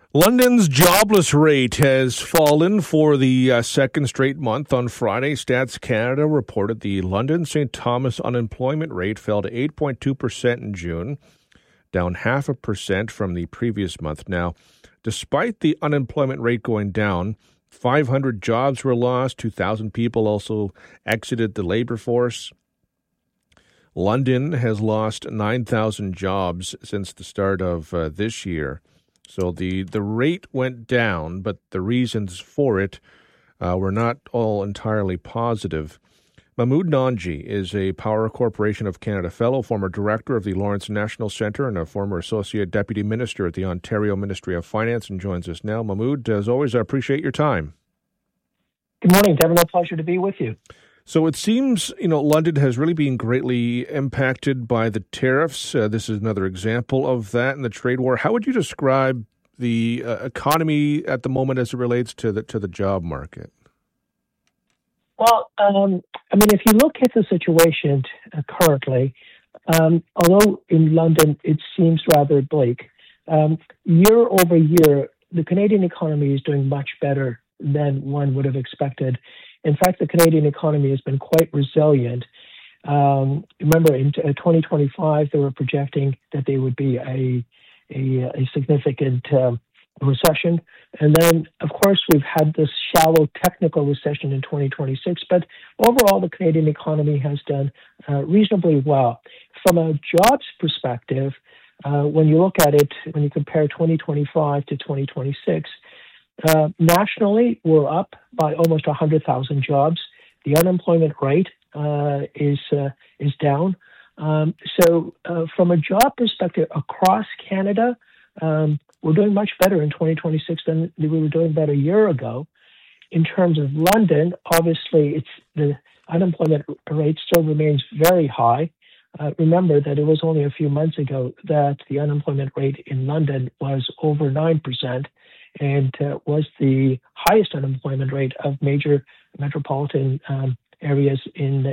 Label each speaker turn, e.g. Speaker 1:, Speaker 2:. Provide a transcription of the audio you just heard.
Speaker 1: London's jobless rate has fallen for the second straight month. On Friday, Stats Canada reported the London St. Thomas unemployment rate fell to 8.2% in June, down 0.5% from the previous month. Now, despite the unemployment rate going down, 500 jobs were lost, 2,000 people also exited the labor force. London has lost 9,000 jobs since the start of this year. So the rate went down, but the reasons for it were not all entirely positive. Mahmood Nanji is a Power Corporation of Canada Fellow, former Director of the Lawrence National Centre, and a former Associate Deputy Minister at the Ontario Ministry of Finance, and joins us now. Mahmood, as always, I appreciate your time.
Speaker 2: Good morning, Devin. A pleasure to be with you.
Speaker 1: So it seems, London has really been greatly impacted by the tariffs. This is another example of that in the trade war. How would you describe the economy at the moment as it relates to the job market?
Speaker 2: Well, if you look at the situation currently, although in London it seems rather bleak, year over year, the Canadian economy is doing much better than one would have expected. In fact, the Canadian economy has been quite resilient. Remember, in 2025, they were projecting that there would be a significant recession. And then, of course, we've had this shallow technical recession in 2026. But overall, the Canadian economy has done reasonably well. From a jobs perspective, when you look at it, when you compare 2025 to 2026, nationally, we're up by almost 100,000 jobs. The unemployment rate is down. So from a job perspective across Canada, we're doing much better in 2026 than we were doing about a year ago. In terms of London, obviously, the unemployment rate still remains very high. Remember that it was only a few months ago that the unemployment rate in London was over 9%. And was the highest unemployment rate of major metropolitan areas in